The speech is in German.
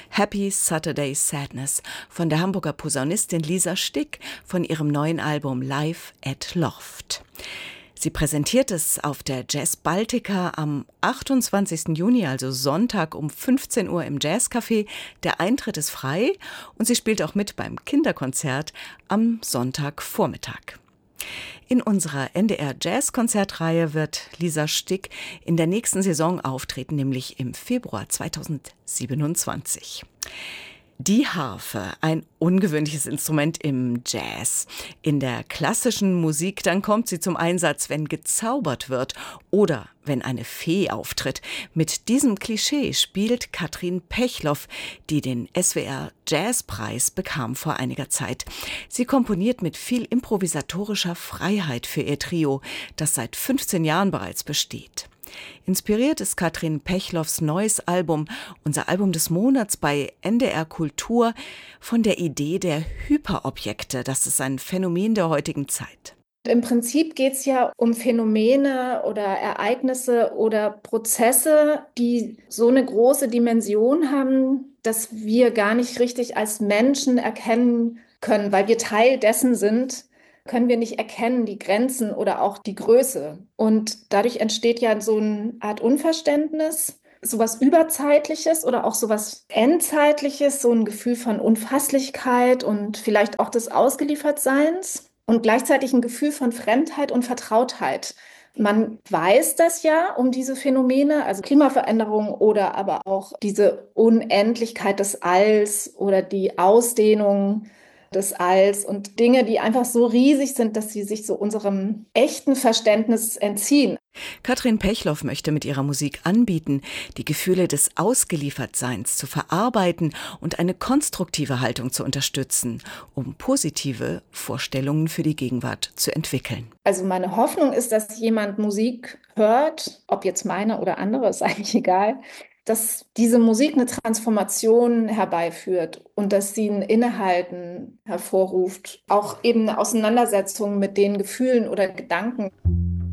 Happy Saturday Sadness von der Hamburger Posaunistin Lisa Stick von ihrem neuen Album Live at Loft. Sie präsentiert es auf der Jazz Baltica am 28. Juni, also Sonntag um 15 Uhr im Jazzcafé. Der Eintritt ist frei und sie spielt auch mit beim Kinderkonzert am Sonntagvormittag. In unserer NDR Jazz-Konzertreihe wird Lisa Stick in der nächsten Saison auftreten, nämlich im Februar 2027. Die Harfe, ein ungewöhnliches Instrument im Jazz. In der klassischen Musik, dann kommt sie zum Einsatz, wenn gezaubert wird oder wenn eine Fee auftritt. Mit diesem Klischee spielt Katrin Pechloff, die den SWR Jazzpreis bekam vor einiger Zeit. Sie komponiert mit viel improvisatorischer Freiheit für ihr Trio, das seit 15 Jahren bereits besteht. Inspiriert ist Katrin Pechloffs neues Album, unser Album des Monats bei NDR Kultur, von der Idee der Hyperobjekte. Das ist ein Phänomen der heutigen Zeit. Im Prinzip geht es ja um Phänomene oder Ereignisse oder Prozesse, die so eine große Dimension haben, dass wir gar nicht richtig als Menschen erkennen können, weil wir Teil dessen sind, können wir nicht erkennen, die Grenzen oder auch die Größe. Und dadurch entsteht ja so eine Art Unverständnis, sowas Überzeitliches oder auch sowas Endzeitliches, so ein Gefühl von Unfasslichkeit und vielleicht auch des Ausgeliefertseins und gleichzeitig ein Gefühl von Fremdheit und Vertrautheit. Man weiß das ja um diese Phänomene, also Klimaveränderung oder aber auch diese Unendlichkeit des Alls oder die Ausdehnung des Alls und Dinge, die einfach so riesig sind, dass sie sich so unserem echten Verständnis entziehen. Katrin Pechloff möchte mit ihrer Musik anbieten, die Gefühle des Ausgeliefertseins zu verarbeiten und eine konstruktive Haltung zu unterstützen, um positive Vorstellungen für die Gegenwart zu entwickeln. Also meine Hoffnung ist, dass jemand Musik hört, ob jetzt meine oder andere, ist eigentlich egal, dass diese Musik eine Transformation herbeiführt und dass sie ein Innehalten hervorruft, auch eben eine Auseinandersetzung mit den Gefühlen oder Gedanken.